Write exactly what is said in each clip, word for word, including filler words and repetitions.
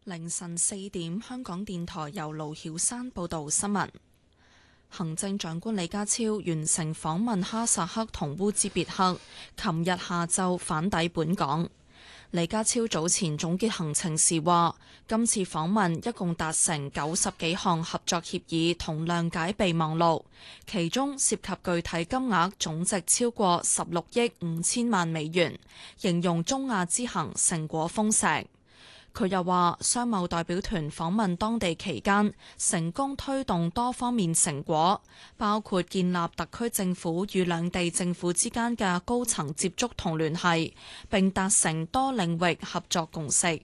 凌晨四點，香港電台由盧曉山報道新聞。行政長官李家超完成訪問哈薩克同烏茲別克，琴日下晝返抵本港。李家超早前總結行程時話，今次訪問一共達成九十幾項合作協議同諒解備忘錄，其中涉及具體金額總值超過十六億五千萬美元，形容中亞之行成果豐碩。佢又話，商貿代表團訪問當地期間，成功推動多方面成果，包括建立特區政府與兩地政府之間嘅高層接觸同聯繫，並達成多領域合作共識。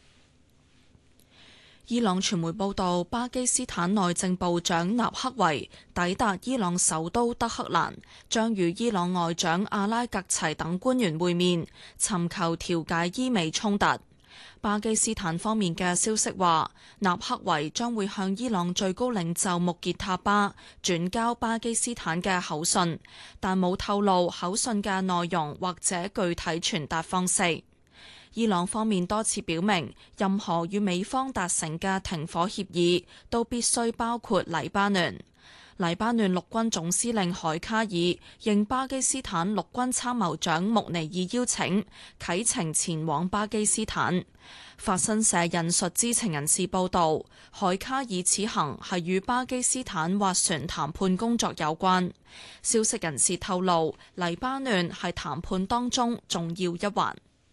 伊朗傳媒報道，巴基斯坦內政部長納克維抵達伊朗首都德黑蘭，將與伊朗外長阿拉格齊等官員會面，尋求調解伊美衝突。巴基斯坦方面嘅消息話，納克維將會向伊朗最高領袖穆傑塔巴轉交巴基斯坦嘅口信，但冇透露口信嘅內容或者具體傳達方式。伊朗方面多次表明，任何與美方達成嘅停火協議都必須包括黎巴嫩。黎巴嫩陸軍總司令海卡爾應巴基斯坦陸軍參謀長穆尼爾邀請，啟程前往巴基斯坦。法新社引述知情人士報道，海卡爾此行係與巴基斯坦斡旋談判工作有關。消息人士透露，黎巴嫩係談判當中重要一環。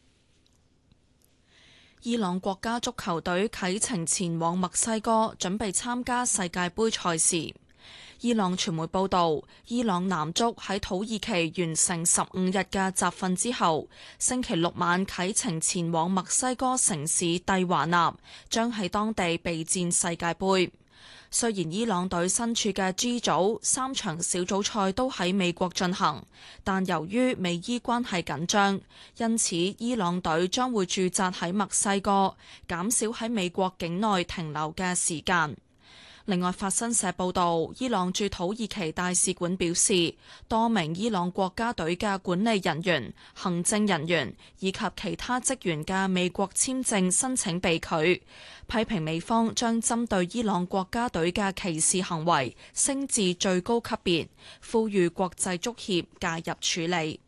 伊朗國家足球隊啟程前往墨西哥，準備參加世界盃賽事。伊朗傳媒報道，伊朗男足喺土耳其完成十五日嘅集訓之後，星期六晚啟程前往墨西哥城市蒂華納，將喺當地備戰世界盃。雖然伊朗隊身處嘅 G 組三場小組賽都喺美國進行，但由於美伊關係緊張，因此伊朗隊將會駐紮喺墨西哥，減少喺美國境內停留嘅時間。另外，法新社報導，伊朗駐土耳其大使館表示，多名伊朗國家隊嘅管理人員、行政人員以及其他職員嘅美國簽證申請被拒，批評美方將針對伊朗國家隊嘅歧視行為升至最高級別，呼籲國際足協介入處理。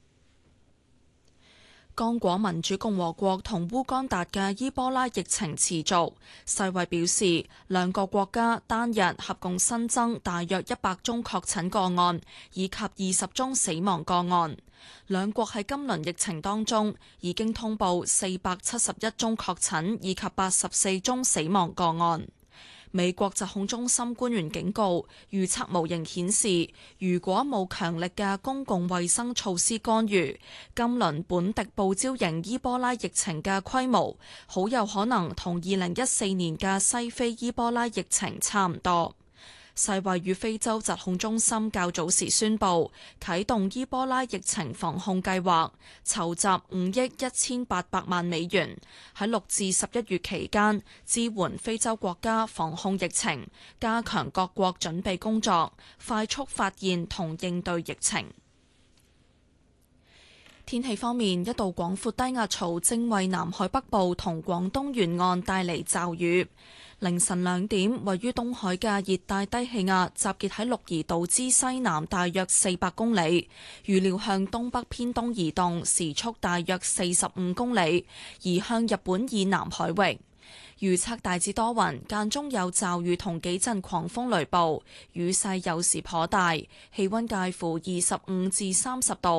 剛果民主共和國同烏干達嘅伊波拉疫情持續，世衛表示兩個國家單日合共新增大約一百宗確診個案，以及二十宗死亡個案。兩國喺今輪疫情當中已經通報四百七十一宗確診，以及八十四宗死亡個案。美國疾控中心官員警告，預測模型顯示，如果冇強力嘅公共衛生措施干預，今輪本地報招型伊波拉疫情嘅規模，好有可能同二零一四年嘅西非伊波拉疫情差唔多。世衛與非洲疾控中心較早時宣布啟動伊波拉疫情防控計劃，籌集五億一千八百萬美元，喺六至十一月期間支援非洲國家防控疫情，加強各國準備工作，快速發現同應對疫情。天氣方面，一道廣闊低壓槽正為南海北部同廣東沿岸帶嚟驟雨。凌晨兩點，位於東海嘅熱帶低氣壓集結喺鹿兒島之西南大約四百公里，預料向東北偏東移動，時速大約四十五公里，移向日本以南海域。預測大致多雲，間中有驟雨同幾陣狂風雷暴，雨勢有時頗大，氣溫介乎二十五至三十度。